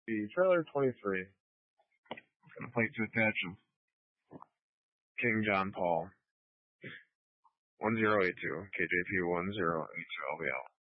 The trailer 23. Got a plate to attach them. King John Paul. 1082. KJP 1082 LBL.